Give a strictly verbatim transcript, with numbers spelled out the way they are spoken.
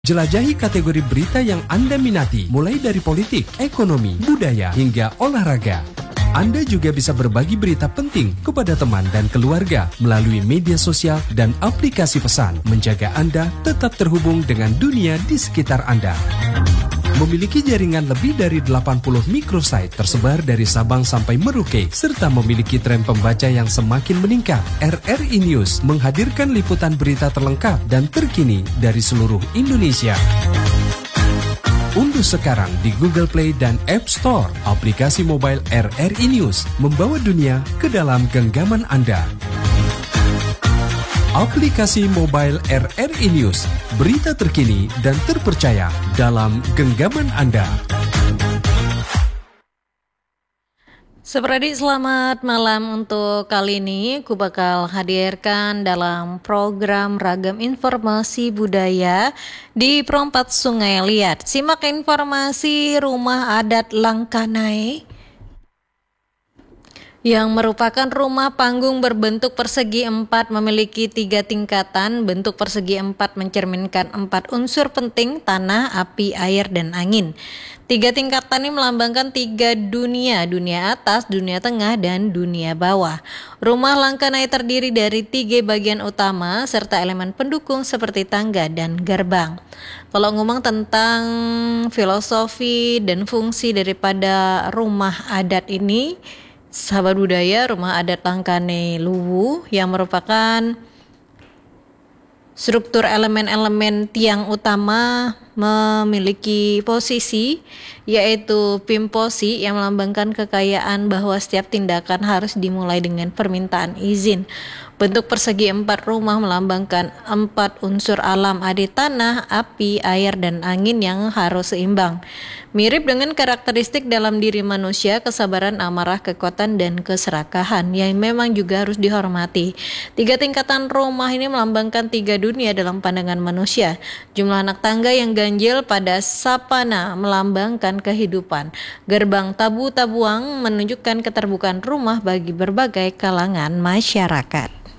Jelajahi kategori berita yang Anda minati, mulai dari politik, ekonomi, budaya, hingga olahraga. Anda juga bisa berbagi berita penting kepada teman dan keluarga melalui media sosial dan aplikasi pesan, menjaga Anda tetap terhubung dengan dunia di sekitar Anda. Memiliki jaringan lebih dari delapan puluh microsite tersebar dari Sabang sampai Merauke, serta memiliki tren pembaca yang semakin meningkat. R R I News menghadirkan liputan berita terlengkap dan terkini dari seluruh Indonesia. Unduh sekarang di Google Play dan App Store aplikasi mobile R R I News, membawa dunia ke dalam genggaman Anda. Aplikasi mobile R R I News, berita terkini dan terpercaya dalam genggaman Anda. Seperti selamat malam untuk kali ini, aku bakal hadirkan dalam program Ragam Informasi Budaya di Perompat Sungai Liat. Simak informasi Rumah Adat Langkanai yang merupakan rumah panggung berbentuk persegi empat, memiliki tiga tingkatan. Bentuk persegi empat mencerminkan empat unsur penting: tanah, api, air, dan angin. Tiga tingkatan ini melambangkan tiga dunia: dunia atas, dunia tengah, dan dunia bawah. Rumah Langkanai terdiri dari tiga bagian utama serta elemen pendukung seperti tangga dan gerbang. Kalau ngomong tentang filosofi dan fungsi daripada rumah adat ini, sahabat budaya, Rumah Adat Langkanai Luwu yang merupakan struktur elemen-elemen tiang utama memiliki posisi, yaitu pimposi yang melambangkan kekayaan bahwa setiap tindakan harus dimulai dengan permintaan izin. Bentuk persegi empat rumah melambangkan empat unsur alam, ada tanah, api, air, dan angin yang harus seimbang. Mirip dengan karakteristik dalam diri manusia, kesabaran, amarah, kekuatan, dan keserakahan yang memang juga harus dihormati. Tiga tingkatan rumah ini melambangkan tiga dunia dalam pandangan manusia. Jumlah anak tangga yang ganjil pada sapana melambangkan kehidupan. Gerbang tabu-tabuang menunjukkan keterbukaan rumah bagi berbagai kalangan masyarakat.